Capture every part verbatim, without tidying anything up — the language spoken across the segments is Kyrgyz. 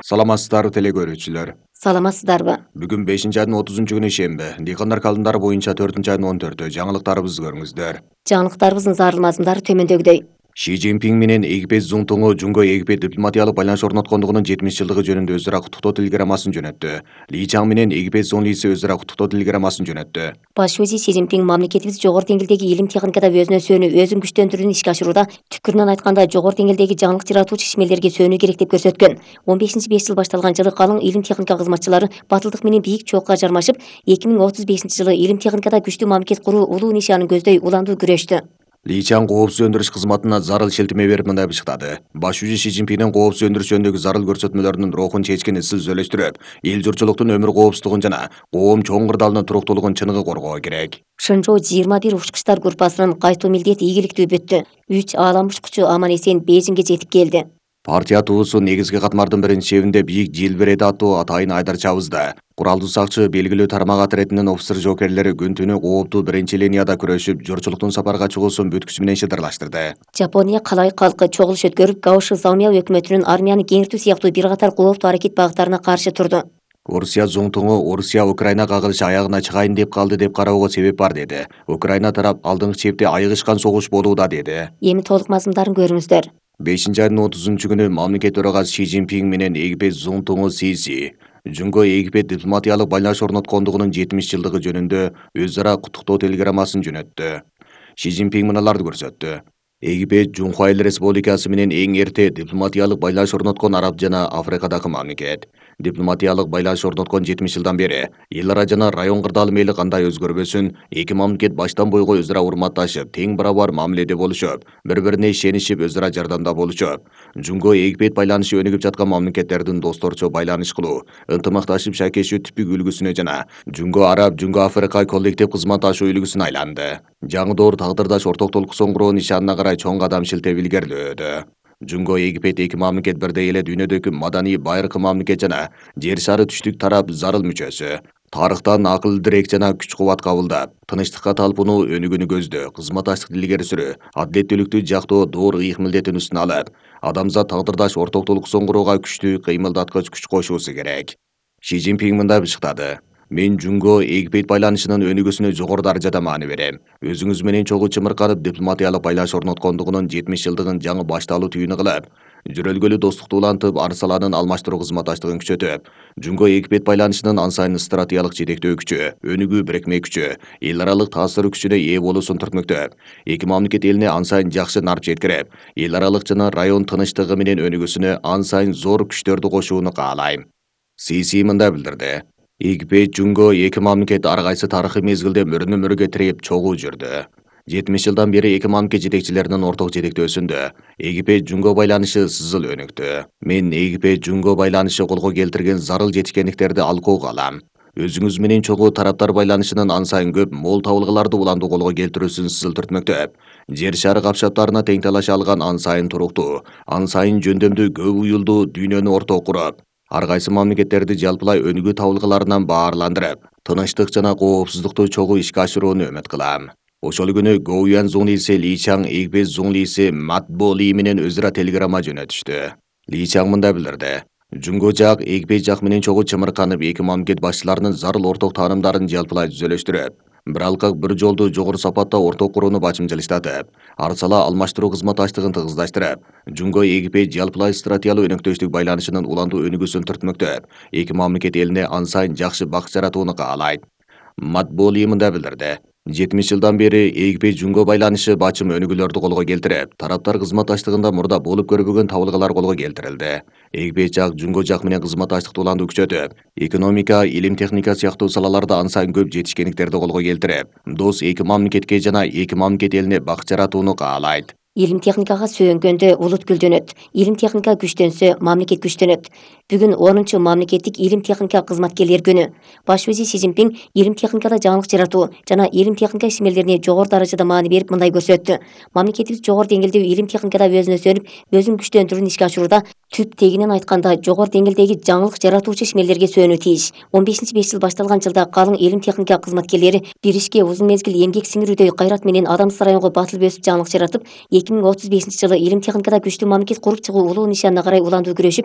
Саламатсыздарбы теле көрүүчүлөр. Саламатсыздарбы? Бүгүн бешинчи айдын отузунчу күнү шемби. Дыйкандар калымдары боюнча төртүнчү айдын он төртү. Жаңылыктарыбызды көрүңүздөр. Жаңылыктарыбыздын зарыл мазмундары төмөндөгүдөй. Ши Цзиньпин менен Эгипет Зуңтуңу Жунго Эгипет дипломатиялык байланыш орноткондугунун жетимиш жылдыгы жөнүндө өз ара куттуктоо телеграммасын жөнөттү. Ли Чаң менен Эгипет Зоң Лиси өз ара куттуктоо телеграммасын жөнөттү. Баш вазир Ши Цзиньпин мамлекетибиз жогору деңгээлдеги илим техникада өзүнө сөөнүп, өзүн күчтөндүрүүнү ишке ашырууда түпкүрүнөн айтканда жогору деңгээлдеги жаңылык жаратуучу ишмерлерге сөөнүү керек деп көрсөткөн. он бешинчи беш жыл башталган жылы калың илим техника кызматчылары батылдык менен бийик чоокка жармашып, эки миң отуз бешинчи жылы илим техникада күчтүү мамлекет куруу улуу нишанын көздөй уландуу күрөштү. Ли Чаң коопсуз өндүрүш кызматына зарыл шилтеме берип мындай бышыктады. Баш вазир Ши Цзиньпиндин коопсуз өндүрүш жөнүндөгү зарыл көрсөтмөлөрүнүн рухун чечкен ысыл сөйлөштүрүп, эл журтчулуктун өмүр коопсуздугун жана коом чоң кырдаалынын туруктуулугун чыныгы коргоо керек. Шынжоо жыйырма бир учкучтар группасынын кайтуу милдети ийгиликтүү бүттү. үч аалам учкучу аман эсен Бейжиңге жетип келди. Партия туусу негизги катмардын биринин шебинде бийик Желбиреди аттуу атайын Айдар чабызды. Куралдуу сакчы белгилүү тармак отрядынын офицер жоокерлери күн түнү кооптуу биринчи линияда күрөшүп, журтчулуктун сапарга чыгуусун бүткүчү менен шыдырлаштырды. Жапония калай калкы чогулуш өткөрүп, Гаоши Заумя өкмөтүнүн армияны кеңиртүү сыяктуу бир катар кооптуу аракет багыттарына каршы турду. Орусия Зуңтуңу Орусия Украина кагылышы аягына чыгайын деп калды деп кароого себеп бар деди. Украина тарап алдыңкы чепте айыгышкан согуш болууда деди. Эми толук мазмундарын көрүңүздөр. бешинчи айдын отузунчу күнү мамлекет төрагасы Ши Цзиньпин менен Эгипет Зуңтуңу Сиси Жунго Эгипет дипломатиялык байланыш орноткондугунун жетимиш жылдыгы жөнүндө өз ара куттуктоо телеграммасын жөнөттү. Ши Цзиньпин мыналарды көрсөттү. Эгипет Жумхуа Эл Республикасы менен эң эрте дипломатиялык байланыш орноткон араб жана Африкадагы мамлекет. Дипломатиялык байланыш орноткон жетимиш жылдан бери эл ара жана район кырдаалы мейли кандай өзгөрбөсүн, эки мамлекет баштан бойго өз ара урматташып, тең барабар мамиледе болушуп, бири-бирине ишенишип, өз ара жардамда болушуп. Жунго Эгипет байланышы өнүгүп жаткан мамлекеттердин досторчо байланыш кылуу, ынтымакташып шакешүү типик үлгүсүнө жана Жунго Араб, Жунго Африка коллектив кызматташуу үлгүсүнө айланды. Жаңы доор тагдырдаш орток толкусон куруу нишанына карай чоң кадам шилтеп илгерилөөдө. Жунго Эгипет эки мамлекет бирдей эле дүйнөдөгү маданий байыркы мамлекет жана жер шары түштүк тарап зарыл мүчөсү. Тарыхтан акыл дирек жана күч кубат кабылдап, тынычтыкка талпынуу өнүгүүнү көздөө, кызматташтыкты илгери сүрүү, адилеттүүлүктү жактоо доор ыйык милдетин үстүнө алып, адамзат тагдырдаш орток толкусон курууга күчтүү кыймылдаткыч күч кошуусу керек. Ши Цзиньпин мындай бышыктады. Мен Жунго Эгипет байланышынын өнүгүүсүнө жогору даражада маани берем. Өзүңүз менен чогуу чымырканып дипломатиялык байланыш орноткондугунун жетимиш жылдыгын жаңы башталуу түйүнү кылып, жүрөлгөлү достукту улантып, арсаланын алмаштыруу кызматташтыгын күчөтүп, Жунго Эгипет байланышынын ан сайын стратегиялык жетектөө күчү, өнүгүү бирикме күчү, эл аралык таасир күчүнө ээ болуусун түртмөктөп, эки мамлекет элине ан сайын жакшы нарп жеткирип, эл аралык жана район тынычтыгы менен өнүгүүсүнө ан сайын зор күчтөрдү кошууну каалайм. Сиси мындай билдирди. Эгипет Жунго эки мамлекет ар кайсы тарыхый мезгилде мөрүнө мөргө тиреп чогуу жүрдү. жетимиш жылдан бери эки мамлекет жетекчилеринин орток жетектөөсүндө Эгипет Жунго байланышы сызыл өнүктү. Мен Эгипет Жунго байланышы колго келтирген зарыл жетишкендиктерди алкоого алам. Өзүңүз менен чогуу тараптар байланышынын ан сайын көп мол табылгыларды уландуу колго келтирүүсүн сызыл түртмөктөп, жер шары капшаптарына тең талаша алган ан сайын туруктуу, ан сайын жөндөмдүү көп уюлдуу дүйнөнү ортого куруп, ар кайсы мамлекеттерди жалпылай өнүгүү табылгыларынан баарландырып, тынычтык жана коопсуздукту чогуу ишке ашырууну үмүт кылам. Ошол күнү Гоуян Зоң Лиси, Ли Чаң, Эгипет Зоң Лиси, Матбо Ли менен өз ара телеграмма жөнөтүштү. Ли Чаң мындай билдирди. Жунго жак Эгипет жак менен чогуу чымырканып, эки мамлекет башчыларынын зарыл орток таанымдарын жалпылай түзөлөштүрүп, бир алкак бир жолду жогору сапатта орток курууну бачымчылыштатып, арсала алмаштыруу кызматташтыгын тыгыздаштырып, Жунго Эгипет жалпылай стратегиялык өнөктөштүк байланышынын уландуу өнүгүүсүн түртмөктөп, эки мамлекет элине ан сайын жакшы бак жаратууну каалайт. Матбо Ли мындай билдирди. жетимиш жылдан бери Эгипет Жунго байланышы бачым өнүгүүлөрдү колго келтирип, тараптар кызматташтыгында мурда болуп көрбөгөн табылгылар колго келтирилди. Эгипет жак Жунго жак менен кызматташтыкты уландуу күчөтүп, экономика, илим техника сыяктуу салаларда ан сайын көп жетишкендиктерди колго келтирип, дос эки мамлекетке жана эки мамлекет элине бак жаратууну каалайт. Илим техникага сүйөнгөндө улут гүлдөнөт. Илим техника күчтөнсө, мамлекет күчтөнөт. Бүгүн онунчу мамлекеттик илим техника кызматкерлер күнү. Баш вазир Ши Цзиньпин илим техникада жаңылык жаратуу жана илим техника ишмерлерине жогору даражада маани берип мындай көрсөттү. Мамлекетибиз жогору деңгээлдеги илим техникада өзүнө сөөнүп, өзүн күчтөндүрүүнү ишке ашырууда түп тегинен айтканда жогору деңгээлдеги жаңылык жаратуучу ишмерлерге сөөнүү тийиш. он бешинчи беш жыл башталган жылда калың илим техника кызматкерлери бир ишке узун мезгил эмгек сиңирүүдөй кайрат менен адамсыз районго батыл өсүп жаңылык жаратып, эки миң отуз бешинчи жылы илим техникада күчтүү мамлекет куруп чыгуу улуу нишанына карай уландуу күрөшүп,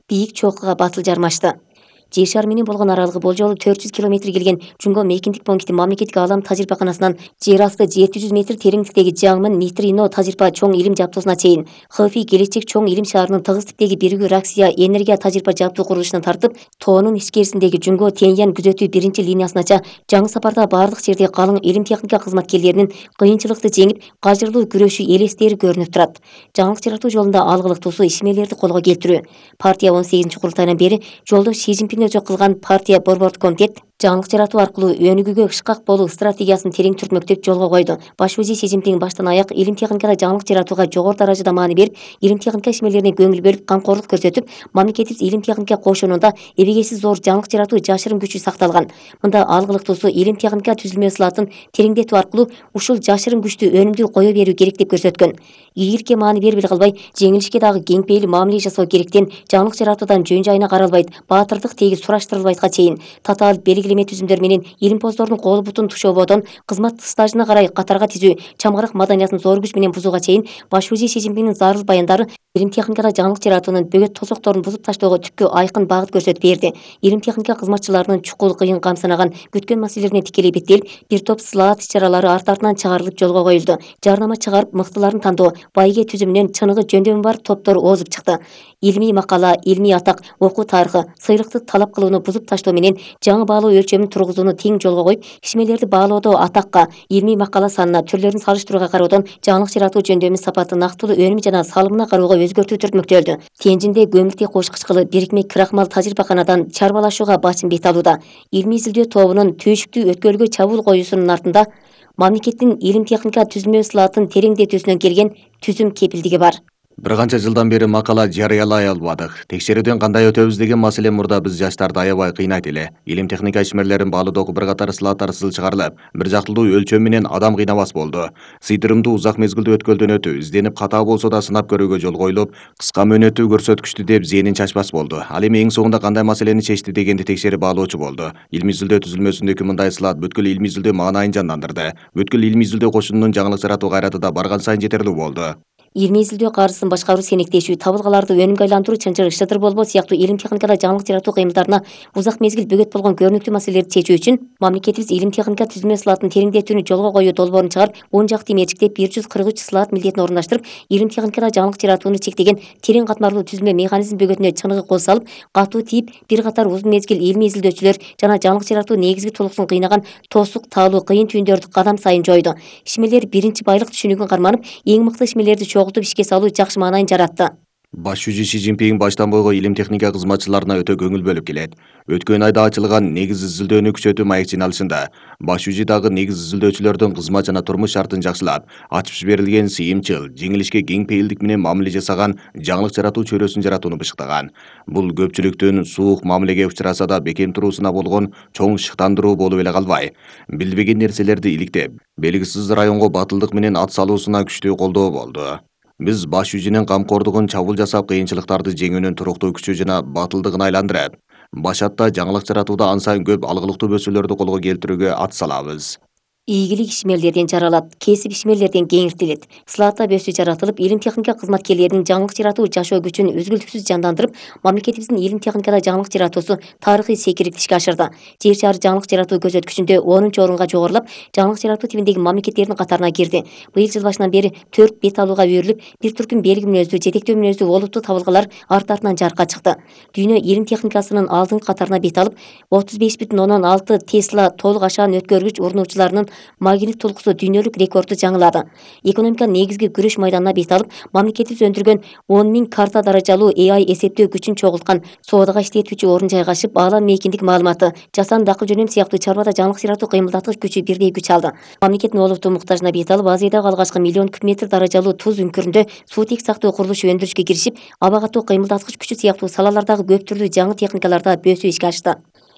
бийик чокуга батыл жармашты. Жер шары менен болгон аралыгы болжолу төрт жүз километр келген Жунго мейкиндик пункти мамлекеттик аалам тажрыйбаканасынан жер асты жети жүз метр тереңдиктеги Жаңмын Нитрино тажрыйба чоң илим жабдуусуна чейин Хэфэй келечек чоң илим шаарынын тыгыз типтеги биригүү Раксия энергия тажрыйба жабдуу курулушуна тартып, тоонун ичкерисиндеги Жунго Тяньян күзөтүү биринчи линиясынача жаңы сапарда баардык жерде калың илим техника кызматкерлеринин кыйынчылыкты жеңип, кажырлуу күрөшүү элестери көрүнүп турат. Жаңылык жаратуу жолунда алгылыктуусу ишмерлерди колго келтирүү. Партия он сегизинчи курултайынан бери жолдош Си Цзиньпин өчө кылган партия борбордук комитет жаңылык жаратуу аркылуу өнүгүүгө ышкак болуу стратегиясын терең түртмөктөп жолго койду. Баш вазир Си Цзиньпин баштан аяк илим техникада жаңылык жаратууга жогору даражада маани берип, илим техника ишмерлерине көңүл бөлүп, камкорлук көрсөтүп, мамлекетибиз илим техника кошунунда эбегейсиз зор жаңылык жаратуу жашырын күчү сакталган. Мында алгылыктуусу илим техника түзүлмө ысылатын тереңдетүү аркылуу ушул жашырын күчтү өнүмдүү кое берүү керек деп көрсөткөн. Ийгиликке маани берип эле калбай, жеңилишке дагы кең пейил мамиле жасоо керектен, жаңылык жаратуудан жөн жайына каралбайт, баатырдык теги сураштырылбайтка чейин татаал белгилеме түзүмдөр менен илимпоздордун кол бутун тушоободон кызмат стажына карай катарга тизүү, чамгарак маданиятын зор күч менен бузууга чейин баш вазир Си Цзиньпиндин зарыл баяндары илим техникада жаңылык жаратуунун бөгөт тозокторун бузуп таштоого түпкү айкын багыт көрсөтүп берди. Илим техника кызматчыларынын чукул, кыйын, кам санаган, күткөн маселелерине тикелей беттелип, бир топ слаат иш-чаралары арт артынан чыгарылып жолго коюлду. Жарнама чыгарып, мыктыларын тандоо, байге түзүмүнөн чыныгы жөндөмү бар топтор оозуп чыкты. Илмий макала, илмий атак, окуу тарыхы, сыйлыкты талап кылууну бузуп таштоо менен жаңы баалоо өлчөмүн тургузууну тең жолго коюп, ишмерлерди баалоодо атакка, илмий макала санына, түрлөрүн салыштырууга кароодон жаңылык жаратуу жөндөмү сапаты, нактылуу өнүм жана салымына кароого өзгөртүү түртмөктөлдү. Тенжинде көмүртек кошкучкылы бирикме крахмал тажрыйбаканадан чарбалашууга башын бет алууда. Илмий изилдөө тобунун түйшүктүү өткөлгө чабуул коюусунун артында мамлекеттин илим техника түзүлмө ысылатын тереңдетүүсүнөн келген түзүм кепилдиги бар. Бир канча жылдан бери макала жарыялай албадык. Текшерүүдөн кандай өтөбүз деген маселе мурда биз жаштарды аябай кыйнайт эле. Илим техника ишмерлерин баалоодогу бир катар слааттар сыл чыгарылып, бир жактылуу өлчөм менен адам кыйнабас болду. Сыйдырымдуу узак мезгилдүү өткөлдөн өтүү, изденип катаа болсо да сынап көрүүгө жол коюлуп, кыска мөөнөттүү көрсөткүчтү деп зээнин чачпас болду. Ал эми эң соңунда кандай маселени чечти дегенди текшерип баалоочу болду. Илимий изилдөө түзүлмөсүндөгү мындай слаат бүткүл илимий изилдөө маанайын жандандырды. Бүткүл илимий изилдөө кошунунун жаңылык жаратуу кайраты да барган сайын жетерлүү болду. Илмий изилдөө каржысын башкаруу, сенектешүү, табылгаларды өнүмгө айландыруу, чынчыр, шытыр болбоо сыяктуу илим техникада жаңылык жаратуу кыймылдарына узак мезгил бөгөт болгон көрүнүктүү маселелерди чечүү үчүн мамлекетибиз илим техника түзүлмө ысылатын тереңдетүүнү жолго коюу долбоорун чыгарып, он жакты мерчиктеп бир жүз кырк үч слаат милдетин орундаштырып, илим техникада жаңылык жаратууну чектеген терең катмарлуу түзүлмө механизм бөгөтүнө чыныгы кол салып, катуу тийип, бир катар узун мезгил илмий изилдөөчүлөр жана жаңылык жаратуу негизги тулуксун кыйнаган тосук, таалуу, кыйын түйүндөрдү кадам сайын жойду. Ишмерлер биринчи байлык түшүнүгүн карманып, эң мыкты ишмерлерди чогултуп ишке салуу жакшы маанайын жаратты. Баш вазир Си Цзиньпин баштан бойго илим техника кызматчыларына өтө көңүл бөлүп келет. Өткөн айда ачылган негиз изилдөөнү күчөтүү маек жыйналышында баш вазир дагы негиз изилдөөчүлөрдүн кызмат жана турмуш шартын жакшылап, ачып жиберилген сыйымчыл, жеңилишке кең пейилдик менен мамиле жасаган жаңылык жаратуу чөйрөсүн жаратууну бышыктаган. Бул көпчүлүктүн суук мамилеге учураса да бекем туруусуна болгон чоң шыктандыруу болуп эле калбай, билбеген нерселерди иликтеп, белгисиз районго батылдык менен ат салуусуна күчтүү колдоо болду. Биз баш вазирдин камкордугун чабуул жасап, кыйынчылыктарды жеңүүнүн туруктуу күчү жана батылдыгын айландырып, башатта жаңылык жаратууда ан сайын көп алгылыктуу бөсөлөрдү колго келтирүүгө ат салабыз. Ийгилик ишмерлерден жаралат, кесип ишмерлерден кеңиртилет. Слаатта бөсүү жаратылып, илим техника кызматкерлеринин жаңылык жаратуу жашоо күчүн үзгүлтүксүз жандандырып, мамлекетибиздин илим техникада жаңылык жаратуусу тарыхый секирип ишке ашырды. Жер шары жаңылык жаратуу көзөткүчүндө онунчу орунга жогорулап, жаңылык жаратуу тибиндеги мамлекеттердин катарына кирди. Быйыл жыл башынан бери төрт бет алууга үйрүлүп, бир түркүм белги мүнөздүү, жетектөө мүнөздүү олуттуу табылгалар арт артынан жарыкка чыкты. Дүйнө илим техникасынын алдыңкы катарына бет алып, отуз беш бүтүн ондон алты Тесла толук ашаан өткөргүч урнуучуларынын магнит толкусу дүйнөлүк рекордду жаңылады. Экономика негизги күрөш майданына бет алып, мамлекетибиз өндүргөн он миң карта даражалуу A I эсептөө күчүн чогулткан соодага иштетүүчү орун жайгашып, аалам мейкиндик маалыматы, жасанды дакыл жөнөм сыяктуу чарбада жаңылык жаратуу кыймылдаткыч күчү бирдей күч алды. Мамлекеттин олуттуу муктажына бет алып, Азиядагы алгачкы миллион куб метр даражалуу туз үңкүрүндө суутек сактоо курулушу өндүрүшкө киришип, аба катуу кыймылдаткыч күчү сыяктуу салалардагы көп түрлүү жаңы техникаларда бөсүү ишке ашты.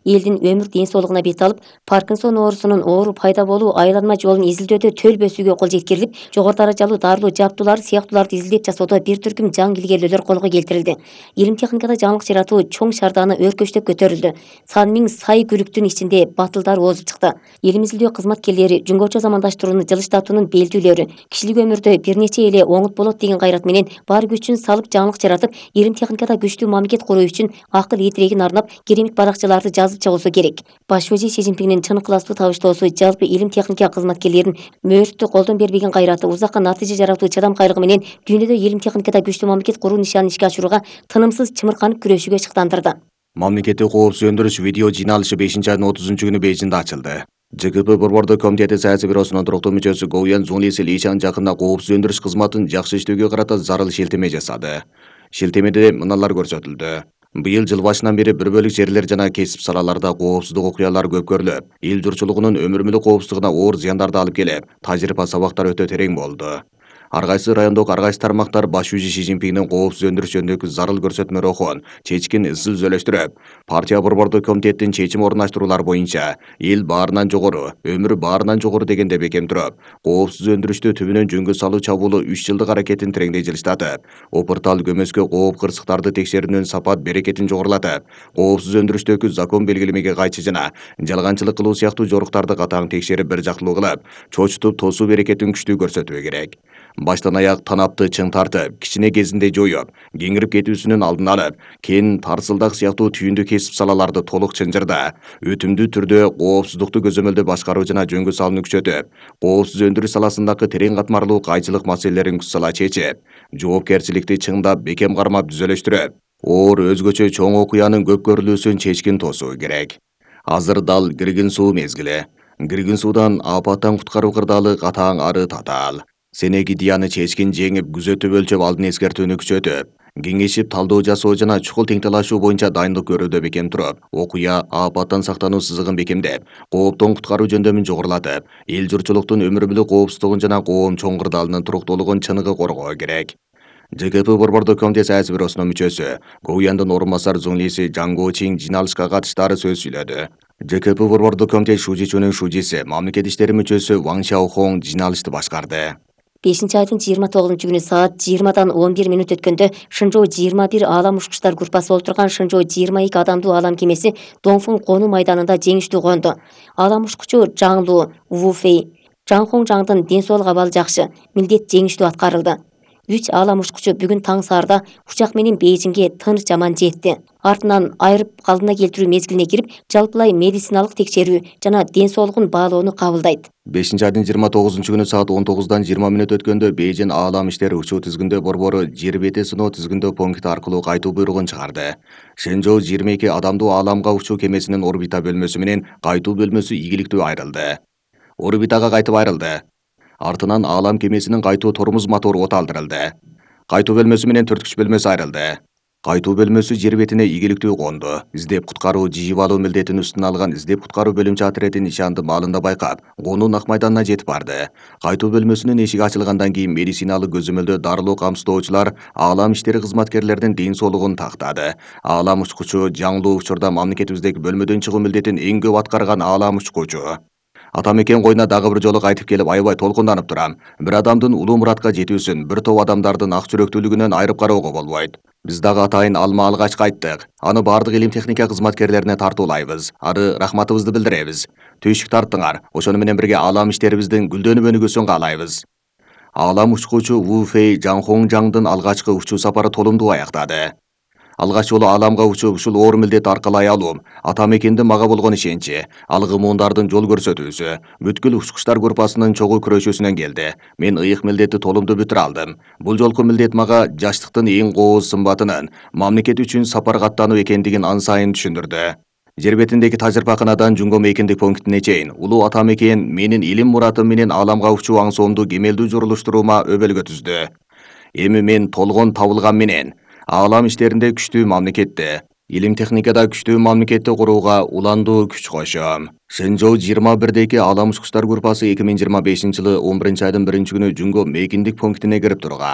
элдин өмүр ден соолугуна бет алып, Паркинсон оорусунун оору пайда болуу айланма жолун изилдөөдө төл бөсүүгө кол жеткирилип, жогору даражалуу дарылуу жабдуулар сыяктууларды изилдеп жасоодо бир түркүм жаңы илгерүүлөр колго келтирилди. Илим техникада жаңылык жаратуу чоң шаарданы өркөчтөп көтөрүлдү. Сан миң сай күлүктүн ичинде батылдар озуп чыкты. Элим изилдөө кызматкерлери жөнгөчө замандаштырууну жылыштатуунун белгилүүлөрү, кишилик өмүрдө бир нече эле оңут болот деген кайрат менен бар күчүн салып жаңылык жаратып, илим техникада күчтүү мамлекет куруу үчүн акыл ийгилигин арнап, керемет баракчаларды жазып чыгуусу керек. Баш вазир Си Цзиньпиңдин чын ыкыластуу табыштоосу жалпы илим техника кызматкерлеринин мөөрүттү колдон бербеген кайраты, узакка натыйжа жаратуу чадамкайлыгы менен дүйнөдө илим техникада күчтүү мамлекет куруу нишанын ишке ашырууга тынымсыз чымырканып күрөшүүгө шыктандырды. Мамлекеттик коопсуз өндүрүш видео жыйналышы бешинчи айдын отузунчу күнү Бейжиңде ачылды. Ж К П Борбордук комитети саясий бюросунун туруктуу мүчөсү Гоуян Зунлиси Лишан жакында коопсуз өндүрүш кызматын жакшы иштөөгө карата зарыл шилтеме жасады. Шилтемеде мыналар көрсөтүлдү. Быйыл жыл башынан бери бір бөлүк жерлер жана кесип салаларда коопсуздук окуялар көп көрүлүп, эл журтчулугунун өмүр мүлүк коопсуздугуна оор зыяндарды алып келип, тажрыйба сабактар өтө терең болду. Ар кайсы райондук ар кайсы тармактар баш вазир Си Цзиньпиңдин коопсуз өндүрүш жөнүндөгү зарыл көрсөтмө рухун чечкин ысыл үзөлөштүрүп, партия борбордук комитеттин чечим орундаштыруулар боюнча эл баарынан жогору, өмүр баарынан жогору дегенде бекем туруп, коопсуз өндүрүштү түбүнөн жөнгө салуу чабуулу үч жылдык аракетин тереңдей жылыштатып, опуртал көмөскө кооп кырсыктарды текшерүүнүн сапат берекетин жогорулатып, коопсуз өндүрүштөгү закон белгилемеге кайчы жана жалганчылык кылуу сыяктуу жоруктарды катаң текшерип бир жактылуу кылып, чочутуп тосуу берекетин күчтүү көрсөтүү керек. Баштан аяк танапты чың тартып, кичине кезинде жоюп, кеңирип кетүүсүнүн алдын алып, кен, тарсылдак сыяктуу түйүндү кесип салаларды толук чынжырда, өтүмдүү түрдө коопсуздукту көзөмөлдө башкаруу жана жөнгө салууну күчөтүп, коопсуз өндүрүш саласындагы терең катмарлуу кайчылык маселелерин күч сала чечип, жоопкерчиликти чыңдап бекем кармап түзөлөштүрүп, оор өзгөчө чоң окуянын көп көрүлүүсүн чечкин тосуу керек. Азыр дал киргин суу мезгили. Киргин суудан апаттан куткаруу кырдаалы катаң ары татаал. Сенегидияны чечкин жеңип, күзөтүп өлчөп алдын эскертүүнү күчөтүп, кеңешип талдоо жасоо жана чукул теңталашуу боюнча дайындык көрүүдө бекем туруп, окуя апаттан сактануу сызыгын бекемдеп, кооптон куткаруу жөндөмүн жогорулатып, эл журтчулуктун өмүр мүлүк коопсуздугун жана коом чоң кырдаалынын туруктуулугун чыныгы коргоо керек. Ж К П Борбордук комитет саясий бюросунун мүчөсү, Гоуяндын орун басар Зунлиси Жаң Гоучин жыйналышка катыштары сөз сүйлөдү. Ж К П Борбордук комитет Шужичунун шужиси, мамлекет иштери мүчөсү Ваң Шаохоң жыйналышты башкарды. бешинчи айдын жыйырма тогузунчу күнү саат жыйырмадан он бир минут өткөндө Шынжоо жыйырма бир аалам учкучтар группасы болуп турган Шынжоо жыйырма эки адамдуу аалам кемеси Доңфун конуу майданында жеңиштүү конду. Аалам учкучу Жаң Лу Вуфей, Жаң Хоңжаңдын ден соолук абалы жакшы, милдет жеңиштүү аткарылды. Үч аалам учкучу бүгүн таң саарда учак менен Бейжиңге тыныч жаман жетти. Артынан айрып калдына келтирүү мезгилине кирип, жалпылай медициналык текшерүү жана ден соолугун баалоону кабылдайт. бешинчи айдын жыйырма тогузунчу күнү саат он тогуздан жыйырма минут өткөндө Бейжиң аалам иштери учуу тизгиндөө борбору жер бети сыноо тизгиндөө пункти аркылуу кайтуу буйругун чыгарды. Шэнжоу жыйырма эки адамдуу ааламга учуу кемесинин орбита бөлмөсү менен кайтуу бөлмөсү ийгиликтүү айрылды. Орбитага кайтып айрылды. Артынан аалам кемесинин кайтуу тормоз мотору оталдырылды. Кайтуу бөлмөсү менен төрт күч бөлмөсү айрылды. Кайтуу бөлмөсү жер бетине ийгиликтүү конду. Издеп куткаруу жыйып алуу милдетин үстүнө алган издеп куткаруу бөлүмчө отряди нишанды маалында байкап, конуу нак майданына жетип барды. Кайтуу бөлмөсүнүн эшиги ачылгандан кийин медициналык көзөмөлдө дарылуу камсыздоочулар аалам иштери кызматкерлердин ден соолугун тактады. Аалам учкучу Жаң Лу учурда мамлекетибиздеги бөлмөдөн чыгуу милдетин эң көп аткарган аалам учкучу. Атамекен койуна дагы бир жолу кайтып келип аябай толкунданып турам. Бир адамдын улуу муратка жетүүсүн бир топ адамдардын ак жүрөктүүлүгүнөн айырып кароого болбойт. Биз дагы атайын алма алгач кайттык. Аны бардык илим техника кызматкерлерине тартуулайбыз. Ары рахматыбызды билдиребиз. Түйшүк тарттыңар. Ошону менен бирге аалам иштерибиздин гүлдөнүп өнүгүүсүн каалайбыз. Аалам учкучу Ву Фэй Жаң Хоңжаңдын алгачкы учуу сапары толумдуу аяктады. Алгач жолу ааламга учуп ушул оор милдетти аркалай алуум, атамекендин мага болгон ишеничи, алгымуундардын жол көрсөтүүсү, бүткүл учкучтар группасынын чогуу күрөшүүсүнөн келди. Мен ыйык милдетти толумдуу бүтүрө алдым. Бул жолку милдет мага жаштыктын эң кооз сымбатынын мамлекет үчүн сапар каттануу экендигин ан сайын түшүндүрдү. Жер бетиндеги тажрыйбаканадан Жүнгө мейкиндик пунктине чейин улуу атамекен менин илим муратым менен ааламга учуу аңсоомду кемелдүү журулуштуруума өбөлгө түздү. Эми мен толгон табылган менен аалам иштеринде күчтүү мамлекетти, илим техникада күчтүү мамлекетти курууга уландуу күч кошом. Шэнжоу жыйырма бирдеги аалам учкучтар группасы эки миң жыйырма бешинчи жылы он биринчи айдын биринчи күнү Жүнгө мейкиндик пунктине кирип турган.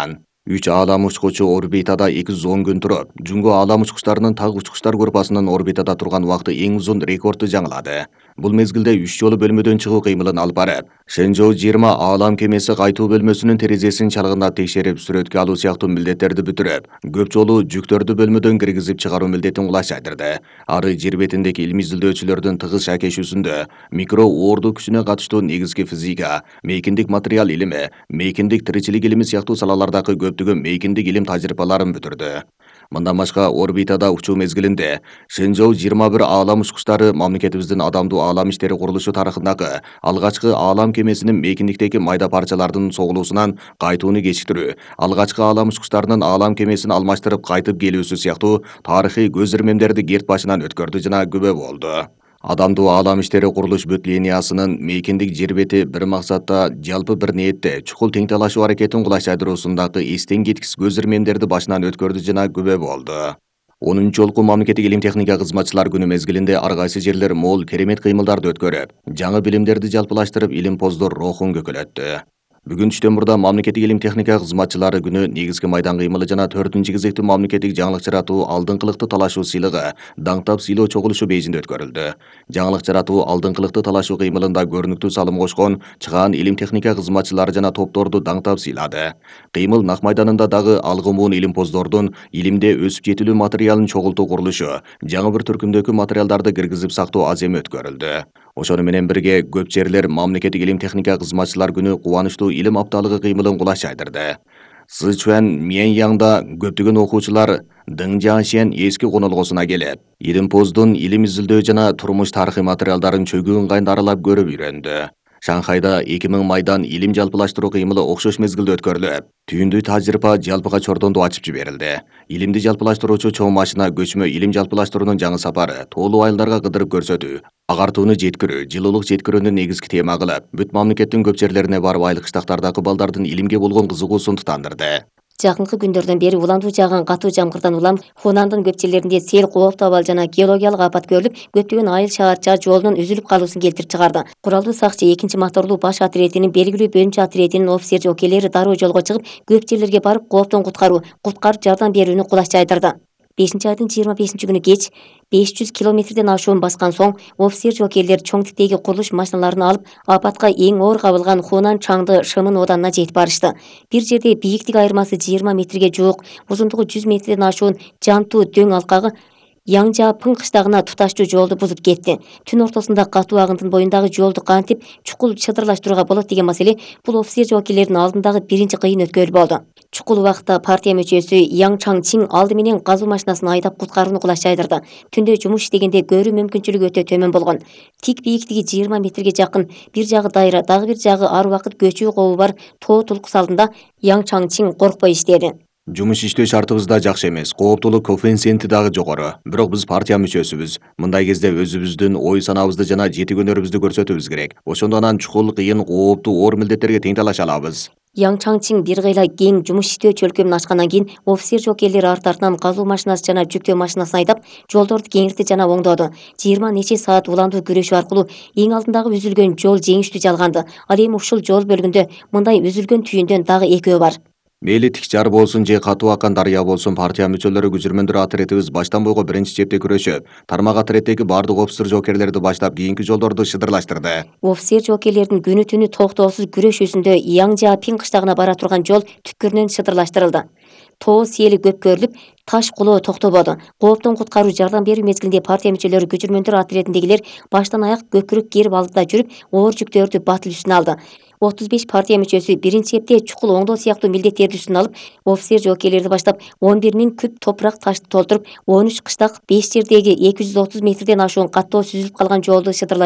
үч аалам учкучу орбитада эки жүз он күн туруп, Жунго аалам учкучтарынын так учкучтар группасынын орбитада турган убакыты эң узун рекордду жаңылады. Бул мезгилде үч жолу бөлмөдөн чыгуу кыймылын алып барып, Шэнжоу жыйырма аалам кемеси кайтуу бөлмөсүнүн терезесин чалгындап текшерип, сүрөткө алуу сыяктуу милдеттерди бүтүрүп, көп жолу жүктөрдү бөлмөдөн киргизип чыгаруу милдетин кулайчайдырды. Ары жер бетиндеги илимий изилдөөчүлөрдүн тыгыз шакешүүсүндө микро оорду күчүнө катыштуу негизги физика, мейкиндик материал илими, мейкиндик тиричилик илими сыяктуу салалардагы көптөгөн мейкиндик илим тажрыйбаларын бүтүрдү. Мындан башка орбитада учуу мезгилинде Шэнжоу жыйырма бир аалам учкучтары мамлекетибиздин адамдуу аалам иштери курулушу тарыхындагы алгачкы аалам кемесинин мейкиндиктеги майда парчалардын согулуусунан кайтууну кечиктирүү, алгачкы аалам учкучтарынын аалам кемесин алмаштырып кайтып келүүсү сыяктуу тарыхый көз ирмемдерди керт башынан өткөрдү жана күбө болду. Адамдуу аалам иштери курулуш бүт линиясынын мейкиндик жер бети бир максатта, жалпы бир ниетте чукул тең талашуу аракетин кулайчайдыруусундагы эстен кеткис көз ирмемдерди башынан өткөрдү жана күбө болду. онунчу жолку мамлекеттик илим техника кызматчылар күнү мезгилинде ар кайсы жерлер мол керемет кыймылдарды өткөрүп, жаңы билимдерди жалпылаштырып, илимпоздор рухун көкөлөттү. Бүгүн түштөн мурда мамлекеттик илим техника кызматчылары күнү негизги майдан кыймылы жана төртүнчү кезектүү мамлекеттик жаңылык жаратуу алдыңкылыктуу талашуу сыйлыгы даңктап сыйлоо чогулушу бейжинде өткөрүлдү. Жаңылык жаратуу алдыңкылыктуу талашуу кыймылында көрүнүктүү салым кошкон чыгаан илим техника кызматчылары жана топторду даңктап сыйлады. Кыймыл Нак майданында дагы алгымуун илимпоздордун илимде өсүп жетилүү материалын чогултуу курулушу, жаңы бір түркүмдөгү материалдарды киргизип сактоо аземи өткөрүлдү. Ошону менен бирге көп жерлер мамлекеттик илим техника кызматчылар күнү кубанычтуу илим апталыгы кыймылын кулайчайдырды. Сычуан Мьяньянда көптөгөн окуучулар Дың Жаңшен эски конолгосуна келип, илимпоздун илим изилдөө жана турмуш тарыхый материалдарын чөгүү ыңгайын аралап көрүп үйрөндү. Шанхайда эки миң майдан илим жалпылаштыруу кыймылы окшош мезгилде өткөрүлүп, түйүндүү тажрыйба жалпыга чордонду ачып жиберилди. Илимди жалпылаштыруучу чоң машина көчмө илим жалпылаштыруунун жаңы сапары тоолуу айылдарга кыдырып көрсөтүү, агартууну жеткирүү, жылуулук жеткирүүнү негизги тема кылып, бүт мамлекеттин көп жерлерине барып айыл кыштактардагы балдардын илимге болгон кызыгуусун тутандырды. Жакынкы күндөрдөн бери уландуу жааган катуу жамгырдан улам Хунандын көп жерлеринде сел, кооптуу абал жана геологиялык апат көрүлүп, көптөгөн айыл шаарча жолунун үзүлүп калуусун келтирип чыгарды. Куралдуу сакчы экинчи моторлуу баш отрядынын белгилүү бөлүнчө отрядынын офицер жокейлери дароо жолго чыгып, көп жерлерге барып кооптон куткаруу, куткарып жардам берүүнү кулайчайдырды. бешинчи айдын жыйырма бешинчи күнү кеч беш жүз километрден ашуун баскан соң офицер жокейлер чоң типтеги курулуш машиналарын алып апатка эң оор кабылган Хунан Чаңды шымын оданына жетип барышты. Бир жерде бийиктик айырмасы жыйырма метрге жуук, узундугу жүз метрден ашуун жантуу дөң алкагы Яңжапың кыштагына туташтуу жолду бузуп кетти. Түн ортосунда катуу агындын боюндагы жолду кантип чукул чыдырлаштырууга болот деген маселе бул офицер жокейлердин алдындагы биринчи кыйын өткөл болду. Чукул убакытта партия мүчөсү Яң Чаңчиң алды менен казуу машинасын айдап куткарууну кулайчайдырды. Түндө жумуш иштегенде көрүү мүмкүнчүлүгү өтө төмөн болгон. Тик бийиктиги жыйырма метрге жакын, бир жагы дайра, дагы бир жагы ар убакыт көчүү кообу бар тоо тулкус алдында Яң Чаңчиң коркпой иштеди. Жумуш иштөө шартыбыз да жакшы эмес, кооптуулук коэффициенти дагы жогору. Бирок биз партия мүчөсүбүз. Мындай кезде өзүбүздүн ой санабызды жана жетигөнөрүбүздү көрсөтүүбүз керек. Ошондо анан чукул, кыйын, кооптуу, оор милдеттерге тең талаша алабыз. Яң Чаңчиң бир кыйла кең жумуш иштөө чөлкөмүн ачкандан кийин офицер жокейлер арт артынан казуу машинасы жана жүктөө машинасын айдап жолдорду кеңирти жана оңдоду. жыйырма нече саат уландуу күрөшүү аркылуу эң алдындагы үзүлгөн жол жеңиштүү жалганды. Ал эми ушул жол бөлүгүндө мындай үзүлгөн түйүндөн дагы экөө бар. Мейли тик жар болсун же катуу аккан дарыя болсун, партия мүчөлөрү күчүрмөндөр отрядыбыз баштан бойго биринчи чепте күрөшүп, тармак отряддеги бардык офицер жокерлерди баштап кийинки жолдорду шыдырлаштырды. Офицер жокерлердин күнү түнү токтоосуз күрөшүүсүндө Яңжапың кыштагына бара турган жол түпкүрүнөн шыдырлаштырылды. Тоо сели көп көрүлүп, таш кулоо токтободу. Кооптон куткаруу жардам берүү мезгилинде партия мүчөлөрү күчүрмөндөр отрядындагилер баштан аяк көкүрөк кийип алдыда жүрүп, оор жүктөрдү батыл үстүнө алды. отуз беш партия мүчөсү биринчи чепте чукул оңдоо сыяктуу милдеттерди үстүнө алып, офицер жокейлерди баштап он бир миң күп топурак ташты толтуруп, он үч кыштак беш жердеги эки жүз отуз метрден ашуун каттоо сүзүлүп калган жолду шыдырлаштырып